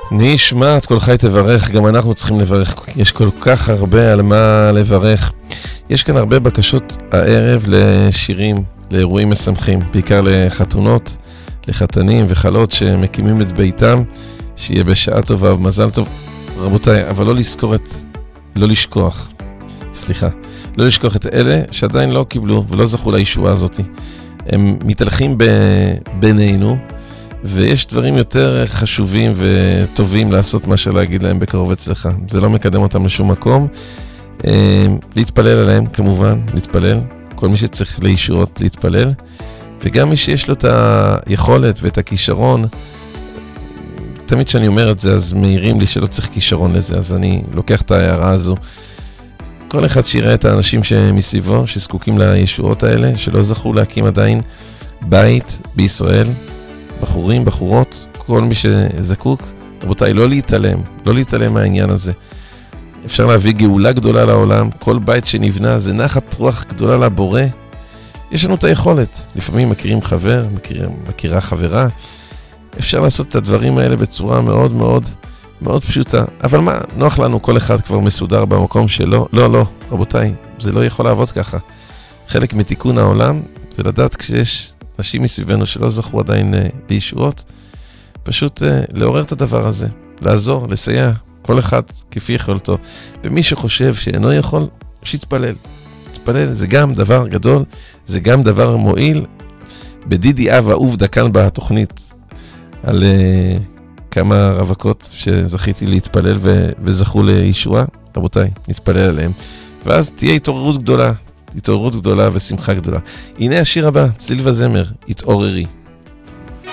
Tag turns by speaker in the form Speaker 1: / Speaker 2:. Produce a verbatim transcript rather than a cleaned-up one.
Speaker 1: נשמע את כל חי תברך, גם אנחנו צריכים לברך, יש כל כך הרבה על מה לברך. יש כאן הרבה בקשות הערב לשירים, לאירועים משמחים, בעיקר לחתונות, לחתנים וחלות שמקימים את ביתם, שיהיה בשעה טובה ומזל טוב. רבותיי, אבל לא לזכור את, לא לשכוח, סליחה, לא לשכוח את אלה שעדיין לא קיבלו ולא זכו לישועה הזאת. הם מתהלכים בינינו, ויש דברים יותר חשובים וטובים לעשות מאשר להגיד להם בקרוב אצלך. זה לא מקדם אותם לשום מקום. להתפלל עליהם, כמובן, להתפלל. כל מי שצריך לישועות, להתפלל. וגם מי שיש לו את היכולת ואת הכישרון, תמיד שאני אומר את זה, אז מהירים לי שלא צריך כישרון לזה, אז אני לוקח את ההערה הזו. כל אחד שיראה את האנשים שמסביבו, שזקוקים לישועות האלה, שלא זכו להקים עדיין בית בישראל, בחורים, בחורות, כל מי שזקוק, רבותיי, לא להתעלם, לא להתעלם מהעניין הזה. אפשר להביא גאולה גדולה לעולם, כל בית שנבנה זה נחת רוח גדולה לבורא. יש לנו את היכולת, לפעמים מכירים חבר, מכיר, מכירה חברה, אפשר לעשות את הדברים האלה בצורה מאוד מאוד מאוד פשוטה. אבל מה, נוח לנו, כל אחד כבר מסודר במקום שלו. לא, לא, רבותיי, זה לא יכול לעבוד ככה. חלק מתיקון העולם זה לדעת כשיש אנשים מסביבנו שלא זכו עדיין uh, לישועות, פשוט uh, לעורר את הדבר הזה, לעזור, לסייע, כל אחד כפי יכולתו. ומי שחושב שאינו יכול, שיתפלל. תתפלל, זה גם דבר גדול, זה גם דבר מועיל. בדידי אב אהוב דקן בתוכנית על uh, כמה רווקות שזכיתי להתפלל ו- וזכו לישועה, רבותיי, נתפלל עליהם. ואז תהיה התעוררות גדולה, התעוררות גדולה ושמחה גדולה. הנה השיר הבא, צליל וזמר, התעוררי.